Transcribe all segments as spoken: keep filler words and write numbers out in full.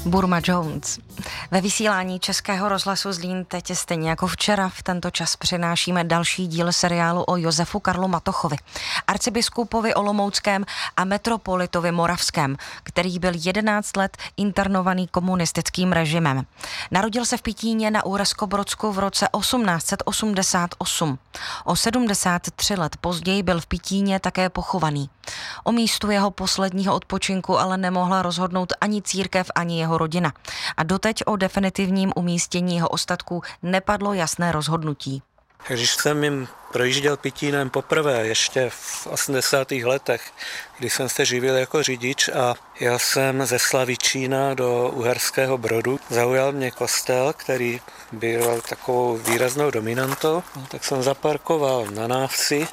Burma Jones. Ve vysílání Českého rozhlasu Zlín teď stejně jako včera v tento čas přinášíme další díl seriálu o Josefu Karlu Matochovi, arcibiskupovi olomouckém a metropolitovi moravském, který byl jedenáct let internovaný komunistickým režimem. Narodil se v Pitíně na Úrazkobrodsku v roce osmnáct set osmdesát osm. O sedmdesát tři let později byl v Pitíně také pochovaný. O místu jeho posledního odpočinku ale nemohla rozhodnout ani církev, ani jeho rodina. A doteď o definitivním umístění jeho ostatků nepadlo jasné rozhodnutí. Když jsem jim projížděl Pitínem poprvé, ještě v osmdesátých letech, kdy jsem se živil jako řidič a jel jsem ze Slavičína do Uherského Brodu, zaujal mě kostel, který byl takovou výraznou dominantou, no, tak jsem zaparkoval na návsi.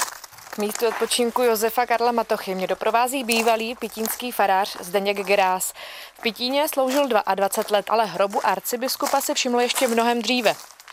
K místu odpočinku Josefa Karla Matochy mě doprovází bývalý pitínský farář Zdeněk Grás. V Pitíně sloužil dvacet dva let, ale hrobu arcibiskupa se všiml ještě mnohem dříve.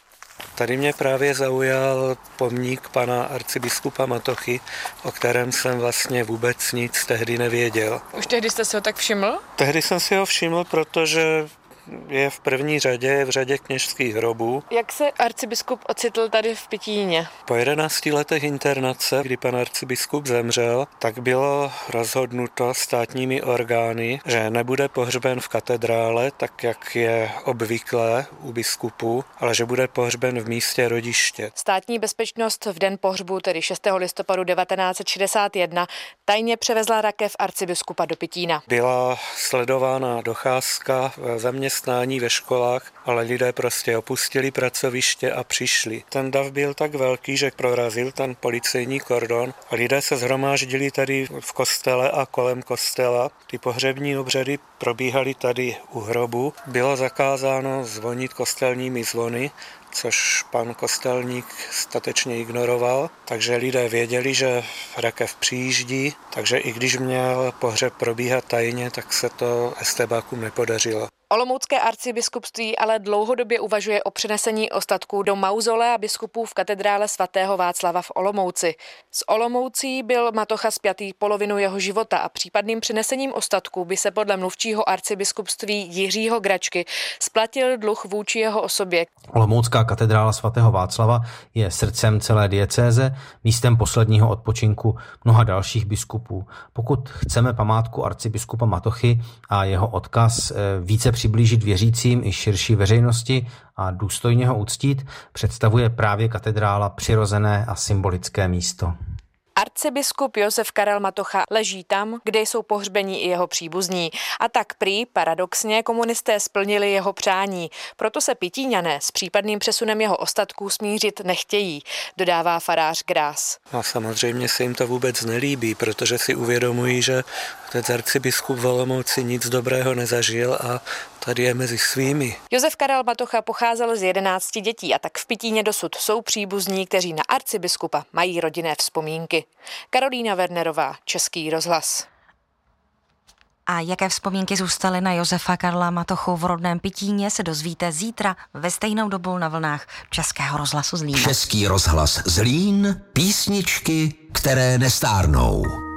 Tady mě právě zaujal pomník pana arcibiskupa Matochy, o kterém jsem vlastně vůbec nic tehdy nevěděl. Už tehdy jste si ho tak všiml? Tehdy jsem si ho všiml, protože je v první řadě, v řadě kněžských hrobů. Jak se arcibiskup ocitl tady v Pitíně? Po jedenácti letech internace, kdy pan arcibiskup zemřel, tak bylo rozhodnuto státními orgány, že nebude pohřben v katedrále, tak jak je obvyklé u biskupů, ale že bude pohřben v místě rodiště. Státní bezpečnost v den pohřbu, tedy šestého listopadu devatenáct set šedesát jedna, tajně převezla rakev arcibiskupa do Pitína. Byla sledována docházka zaměstnání ve školách, ale lidé prostě opustili pracoviště a přišli. Ten dav byl tak velký, že prorazil ten policejní kordon a lidé se shromáždili tady v kostele a kolem kostela. Ty pohřební obřady probíhaly tady u hrobu. Bylo zakázáno zvonit kostelními zvony, což pan kostelník statečně ignoroval, takže lidé věděli, že rakev přijíždí, takže i když měl pohřeb probíhat tajně, tak se to estébákům nepodařilo. Olomoucké arcibiskupství ale dlouhodobě uvažuje o přenesení ostatků do mauzolea biskupů v katedrále svatého Václava v Olomouci. S Olomoucí byl Matocha spjatý polovinu jeho života a případným přenesením ostatků by se podle mluvčího arcibiskupství Jiřího Gračky splatil dluh vůči jeho osobě. Olomoucká katedrála svatého Václava je srdcem celé diecéze, místem posledního odpočinku mnoha dalších biskupů. Pokud chceme památku arcibiskupa Matochy a jeho odkaz více přiblížit věřícím i širší veřejnosti a důstojně ho uctít, představuje právě katedrála přirozené a symbolické místo. Arcibiskup Josef Karel Matocha leží tam, kde jsou pohřbení i jeho příbuzní. A tak prý paradoxně komunisté splnili jeho přání. Proto se Pitíňané s případným přesunem jeho ostatků smířit nechtějí, dodává farář Grás. A samozřejmě se jim to vůbec nelíbí, protože si uvědomují, že ten arcibiskup v Olomouci nic dobrého nezažil a tady je mezi svými. Josef Karel Matocha pocházel z jedenácti dětí a tak v Pitíně dosud jsou příbuzní, kteří na arcibiskupa mají rodinné vzpomínky. Karolína Wernerová, Český rozhlas. A jaké vzpomínky zůstaly na Josefa Karla Matochu v rodném Pitíně, se dozvíte zítra ve stejnou dobu na vlnách Českého rozhlasu Zlín. Český rozhlas Zlín, písničky, které nestárnou.